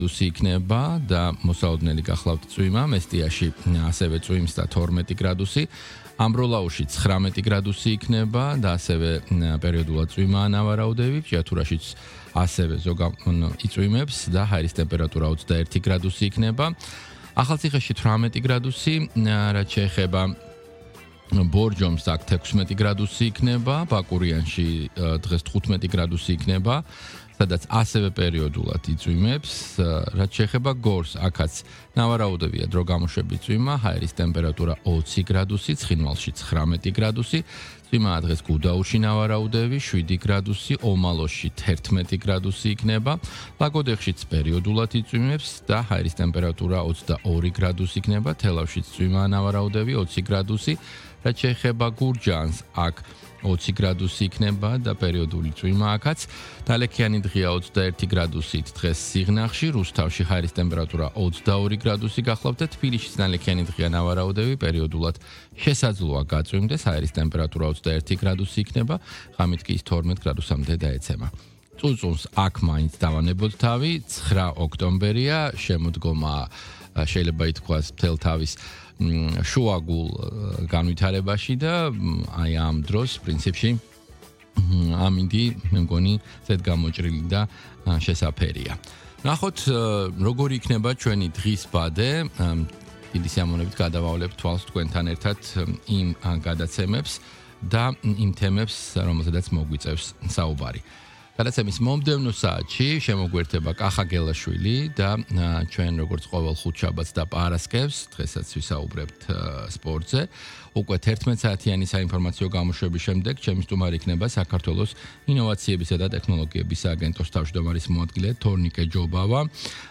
გრადუსი იქნება და მოსალოდნელი გახლავთ წვიმა, მესტიაში ასევე წვიმს და 12 გრადუსი. ამბროლაუში 19 გრადუსი იქნება და ასევე პერიოდულად წვიმაა ნავარაუდები, ჭიათურაშიც ასევე იწვიმებს და ჰაერის ტემპერატურა 21 გრადუსი იქნება. ახალციხეში 18 გრადუსი, რაც შეეხება ბორჯომს აქ 16 გრადუსი იქნება, ბაკურიანში დღეს 15 გრადუსი იქნება, სადაც ასევე პერიოდულად იწვიმებს, რაც შეეხება გორს, აქაც ნავარაუდებია დრო გამოშვების წვიმა, ჰაერის ტემპერატურა 20 გრადუსი, ცხინვალში 19 გრადუსი, წვიმაა დღეს გუდაურში ნავარაუდები 7 გრადუსი, ომალოში 11 გრადუსი იქნება, ლაგოდეხშიც პერიოდულად იწვიმებს და ჰაერის ტემპერატურა 22 გრადუსი იქნება, თელავშიც წვიმაა ნავარაუდები 20 გრადუსი, რაც შეეხება გურჯაანს, აქ 20 გრადუსი იქნება და პერიოდული წვიმა აქაც. დალექიანი დღეა 21 გრადუსით დღეს სიღნაღში, რუსთავში ჰაერის ტემპერატურა 22 გრადუსი გახლავთ და თბილისშიც დალექიანი დღეა ნავარაუდები, პერიოდულად შესაძლოა გაწვიმდეს, ჰაერის ტემპერატურა 21 გრადუსი იქნება, ღამით კი 12 გრადუსამდე დაეცემა. წუწუნს აქ მაინც დავანებოთ თავი, 9 ოქტომბერია, შემოდგომა შეიძლება ითქვას მთელ თავის შუაგულ განვითარებაში და აი ამ დროს პრინციპში ამინდი მე მგონი ზედ გამოჭრილი და შესაფერია. ნახოთ როგორი იქნება ჩვენი დღის ბადე, დიდი სიამოვნებით გადავავლებთ თვალს თქვენთან ერთად იმ გადაცემებს და იმ თემებს, რომელზედაც მოგვიწევს საუბარი. გადაცემის მომდევნო საათში შემოგვერთება კახა გელაშვილი და ჩვენ როგორც ყოველ ხუთშაბათს და პარასკევს, დღესაც ვისაუბრებთ სპორტზე. უკვე 11 საათიანი საინფორმაციო გამოშვების შემდეგ ჩემი სტუმარი იქნება საქართველოს ინოვაციებისა და ტექნოლოგიების სააგენტოს თავმჯდომარის მოადგილე თორნიკე ჯობავა.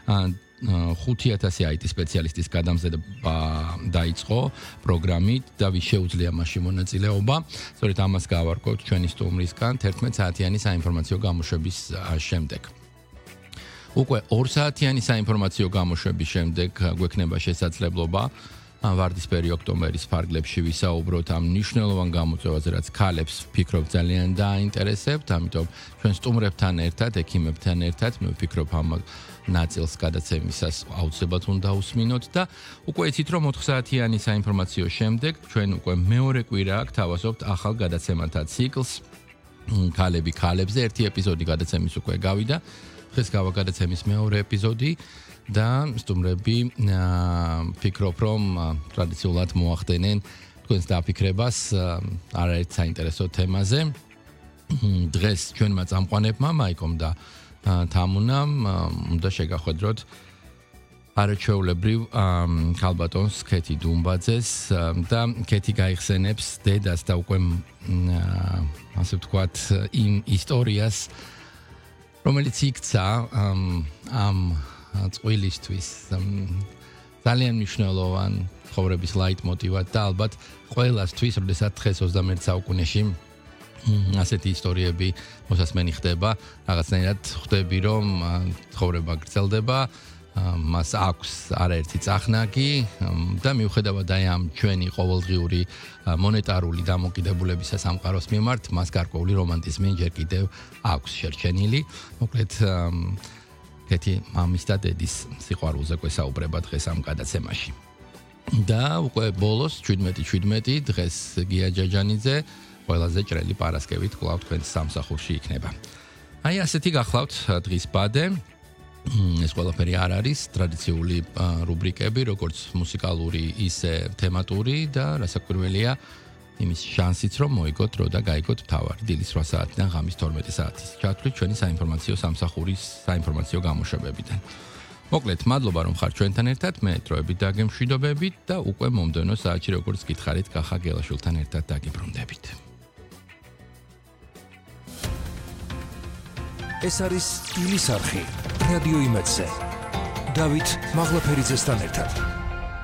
5000 IT სპეციალისტის გადამზადება დაიწყო პროგრამით და ვის შეუძლია მასში მონაწილეობა. სწორედ ამას გავარკვევთ ჩვენი სტუმრისგან 11 საათიანი საინფორმაციო გამოშვების შემდეგ. უკვე 2 საათიანი საინფორმაციო გამოშვების შემდეგ გვექნება შესაძლებლობა ვარდისფერი ოქტომბრის ფარგლებში ვისაუბროთ ამ მნიშვნელოვან გამოწვევაზე, რაც ქალებს ვფიქრობ ძალიან დაინტერესებთ, ამიტომ ჩვენ სტუმრებთან ერთად, ექიმებთან ერთად მე ვფიქრობ ამ ნაწილს გადაცემისას აუცილებლად უნდა უსმინოთ და უკვე იცით რომ 4 საათიანი საინფორმაციო შემდეგ ჩვენ უკვე მეორე კვირა აქ თავაზობთ ახალ გადაცემათა ციკლს ქალები ქალებზე ერთი ეპიზოდი გადაცემის უკვე გავიდა, დღეს გავა გადაცემის მეორე ეპიზოდი და სტუმრები ვფიქრობ რომ ტრადიციულად მოახდენენ თქვენს დაფიქრებას არაერთ საინტერესო თემაზე. დღეს ჩვენმა წამყვანებმა მაიკომ და თამუნამ უნდა შეგახვედროთ არაჩვეულებრივ ქალბატონს ქეთი დუმბაძეს და ქეთი გაიხსენებს დედას და უკვე ასე ვთქვათ იმ ისტორიას რომელიც იქცა ამ წვილისთვის ძალიან მნიშვნელოვან ცხოვრების ლაიტმოტივად და ალბათ ყველასთვის, როდესაც დღეს 21 საუკუნეში ასეთი ისტორიები მოსასმენი ხდება, რაღაცნაირად ხვდები რომ ცხოვრება გრძელდება, მას აქვს არაერთი წახნაგი და მიუხედავად აი ამ ჩვენი ყოველდღიური მონეტარული დამოკიდებულებისა სამყაროს მიმართ, მას გარკვეული რომანტიზმი ჯერ კიდევ აქვს შერჩენილი. მოკლედ ქეთი მამის და დედის სიყვარულზე გვესაუბრება დღეს ამ გადაცემაში. და უკვე ბოლოს 17 დღეს გია ჯაჯანიძე ყველაზე ჭრელი პარასკევით კვლავ თქვენს სამსახურში იქნება. აი ასეთი გახლავთ დღის ბადე. ეს ყველაფერი არ არის ტრადიციული რუბრიკები, როგორც მუსიკალური, ისე თემატური და რასაკვირველია იმის შანსიც რომ მოიგოთ დრო და გაიგოთ მთავარი დილის 8 საათიდან ღამის 12 საათის ჩათვლით ჩვენი საინფორმაციო სამსახურის საინფორმაციო გამოშვებებიდან. მოკლედ, მადლობა რომ ხართ ჩვენთან ერთად, მე დროებით დაგემშვიდობებით და უკვე მომდევნო საათში როგორც გითხარით, კახა გელაშვილთან ერთად დაგიბრუნდებით. ეს არის სტილის არხი რადიო იმედზე. დავით მაღლაფერიძესთან ერთად.